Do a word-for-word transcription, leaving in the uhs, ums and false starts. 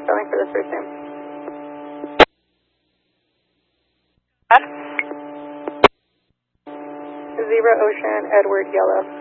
spelling for this first name. Zebra Ocean Edward Yellow.